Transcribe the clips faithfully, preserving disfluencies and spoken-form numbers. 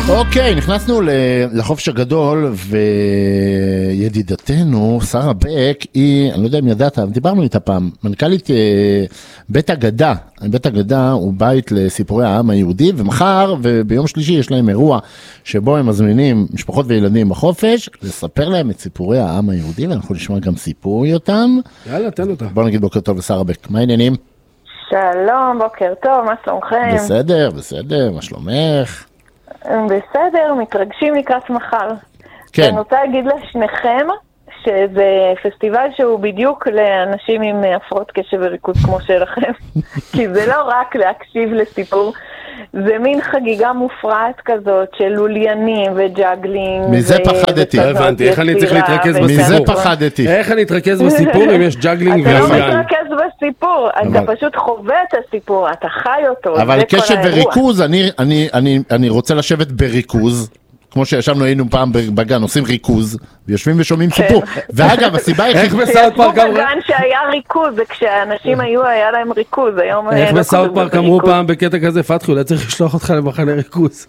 אוקיי, נכנסנו לחופש הגדול, וידידתנו, שרה בק, היא, אני לא יודע אם ידעת, דיברנו איתה פעם, מנכ"לית בית אגדה. בית אגדה הוא בית לסיפורי העם היהודי, ומחר וביום שלישי יש להם אירוע, שבו הם מזמינים משפחות וילדים בחופש, לספר להם את סיפורי העם היהודי, ואנחנו נשמע גם סיפור אותם. יאללה, תן אותה. בוא נגיד בוקר טוב לשרה בק, מה העניינים? שלום, בוקר טוב, מה שלומכם? בסדר, בסדר, מה שלומך? בסדר, מתרגשים לקראת מחר. כן. אני רוצה להגיד לשניכם שזה פסטיבל שהוא בדיוק לאנשים עם הפרעות קשב וריכוז כמו שלכם. כי זה לא רק להקשיב לסיפור, זה מין חגיגה מופרעת כזאת של לוליינים וג'אגלינג. מזה פחדתי. לא הבנתי, איך אני צריך להתרכז בסיפור? מזה פחדתי. איך אני אתרכז בסיפור אם יש ג'אגלינג ולוליין? ולוליין? אתה לא מתרכז בסיפור, אתה פשוט חווה את הסיפור, אתה חי אותו. אבל קשב וריכוז, אני רוצה לשבת בריכוז, כמו שישבנו היינו פעם בגן, עושים ריכוז, ויושבים ושומעים סיפור. ואגב, הסיבה היא... איך בסאוט פארק אמרו... בגן שהיה ריכוז, זה כשאנשים היו, היה להם ריכוז, היום... איך בסאוט פארק אמרו פעם בקטע כזה, פתחי, אולי צריך לשלוח אותך למחנה ריכוז.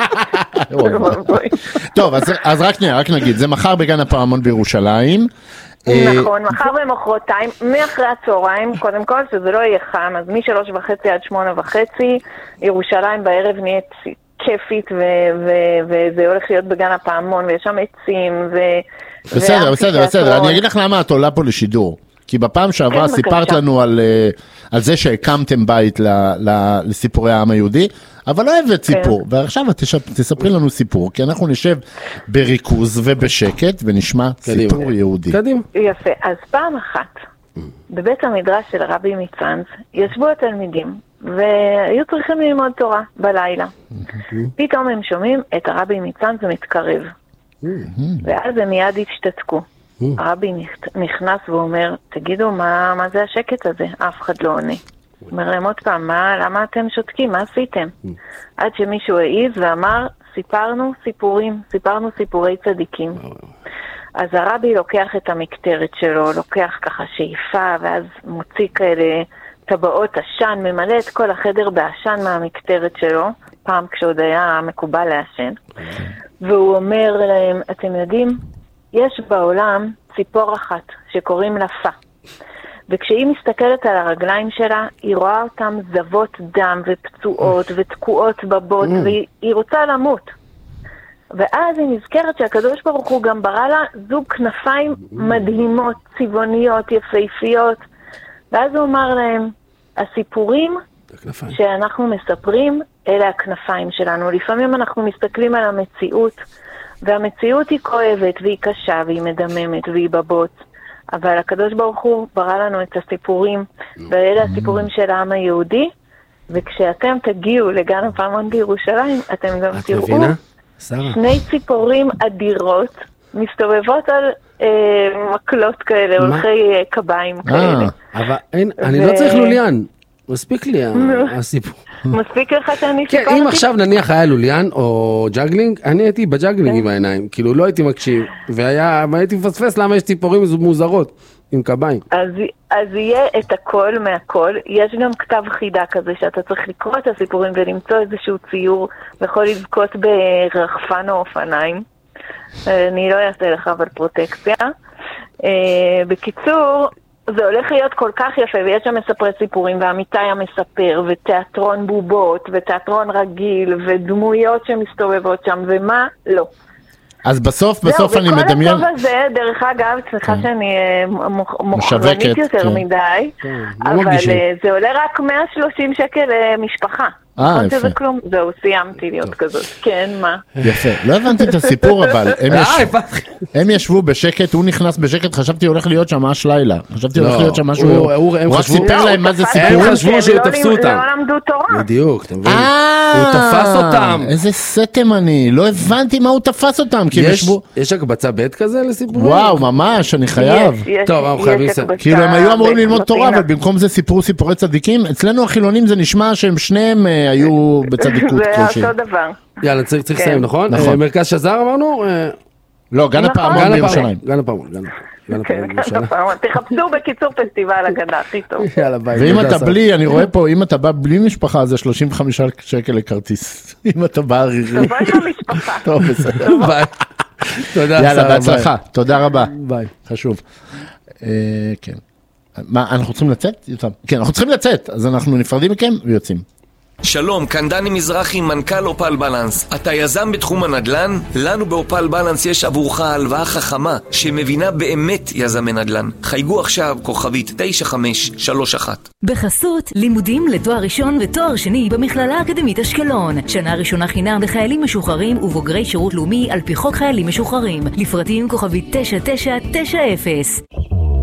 טוב, אז רק נהיה, רק נגיד, זה מחר בגן הפעמון בירושלים. נכון, מחר ומחרתיים, מאחרי הצהריים, קודם כל, שזה לא יהיה חם, אז משלוש וחצי עד שמונה וחצי, ירושלים בערב נהיית כיפית, וזה הולך להיות בגן הפעמון, ויש שם עצים, ו... בסדר, בסדר, בסדר, אני אגיד לך למה את עולה פה לשידור, כי בפעם שעברה סיפרת לנו על זה שהקמתם בית לסיפורי העם היהודי, אבל לא הבאת סיפור, ועכשיו תספרי לנו סיפור, כי אנחנו נשב בריכוז ובשקט, ונשמע סיפור יהודי. קדימה. יפה, אז פעם אחת, בבית המדרש של רבי מצאנז, ישבו התלמידים, והיו צריכים ללמוד תורה בלילה. פתאום הם שומעים את הרבי מצאנז מתקרב. ואז הם מיד השתתקו. הרבי נכנס ואומר, תגידו, מה, מה זה השקט הזה? אף אחד לא עונה. אומר להם עוד פעם, מה, למה אתם שותקים? מה עשיתם? עד שמישהו העיז ואמר, סיפרנו סיפורים, סיפרנו סיפורי צדיקים. אז הרבי לוקח את המקטרת שלו, לוקח ככה שאיפה, ואז מוציא כאלה טבעות עשן, ממלא את כל החדר בעשן מהמקטרת שלו, פעם כשעוד היה מקובל לעשן. והוא אומר להם, אתם יודעים, יש בעולם ציפור אחת שקוראים לה פה. וכשהיא מסתכלת על הרגליים שלה, היא רואה אותם זבות דם ופצועות ותקועות בבוט, והיא רוצה למות. ואז היא נזכרת שהקדוש ברוך הוא גם ברא לה זוג כנפיים מדהימות, צבעוניות, יפהפיות. ואז הוא אמר להם, הסיפורים שאנחנו מספרים, אלה הכנפיים שלנו. לפעמים אנחנו מסתכלים על המציאות, והמציאות היא כואבת והיא קשה והיא מדממת והיא בבוץ. אבל הקדוש ברוך הוא ברא לנו את הסיפורים, ואלה הסיפורים של העם היהודי, וכשאתם תגיעו לגן הפעמון בירושלים, אתם גם תראו שני ציפורים אדירות, מסתובבות על מקלות כאלה, הולכי קביים כאלה. אבל אני לא צריך לוליין, מספיק לי הסיפור. מספיק לך שאני סיפרתי? כן, אם עכשיו נניח היה לוליין או ג'אגלינג, אני הייתי בג'אגלינג עם העיניים, כאילו לא הייתי מקשיב, והייתי מפספס למה יש ציפורים מוזרות עם קביים. אז יהיה את הכל מהכל, יש גם כתב חידה כזה שאתה צריך לקרוא את הסיפורים ולמצוא איזשהו ציור, ויכול לזכות ברחפן או אופניים. אני לא אעשה לך אבל פרוטקציה. בקיצור, זה הולך להיות כל כך יפה, ויש שם מספרי סיפורים, ועמיתי המספר, ותיאטרון בובות, ותיאטרון רגיל, ודמויות שמסתובבות שם, ומה? לא. אז בסוף, בסוף אני מדמיין... וכל הטוב הזה, דרך אגב, צריכה שאני מוכרנית יותר מדי, אבל זה עולה רק מאה ושלושים שקל למשפחה. אה, יפה. זה כלום, זהו, סיימתי להיות כזאת. כן, מה? יפה. לא הבנתי את הסיפור, אבל הם ישבו בשקט, הוא נכנס בשקט, חשבתי הולך להיות שם ממש לילה. חשבתי הולך להיות שם משהו... הוא רק סיפר להם מה זה סיפור. הם חשבו שהוא תפסו אותם. לא למדו תורה. בדיוק, אתה מבין? הוא תפס אותם. איזה סתם אני. לא הבנתי מה הוא תפס אותם, כי הם ישבו... יש הקבצה בית כזה לסיפורים? וואו, ממש, אני חייב. טוב, אנחנו חייבים לסיים. כאילו הם היו אמורים ללמוד תורה, אבל במקום זה סיפרו סיפורי צדיקים. אצלנו החילונים זה נשמע שהם שניהם היו בצדיקות כלשהי. זה אותו דבר. יאללה, צריך לסיים, נכון? מרכז שזר אמרנו? לא, גן הפעמון בירושלים. גן הפעמון, גן הפעמון. יאללה, כן, בירושלים. תחפשו בקיצור פסטיבל אגדה, הכי טוב. יאללה, ביי. ואם תודה, אתה אסף. בלי, אני רואה פה, אם אתה בא בלי משפחה, זה שלושים וחמישה שקל לכרטיס. אם אתה בא ערירי. תבוא עם המשפחה. טוב, בסדר. ביי. תודה, יאללה, שרה, בהצלחה. תודה רבה. ביי. חשוב. אה, כן. מה, אנחנו צריכים לצאת? יותם? כן, אנחנו צריכים לצאת, אז אנחנו נפרדים מכם ויוצאים. שלום, כאן דני מזרחי, מנכ"ל אופל בלנס. אתה יזם בתחום הנדל"ן? לנו באופל בלנס יש עבורך הלוואה חכמה שמבינה באמת יזמי נדל"ן. חייגו עכשיו כוכבית תשע חמש שלוש אחת. בחסות, לימודים לתואר ראשון ותואר שני במכללה האקדמית אשקלון. שנה ראשונה חינם לחיילים משוחררים ובוגרי שירות לאומי על פי חוק חיילים משוחררים. לפרטים כוכבית תשע תשע תשע אפס.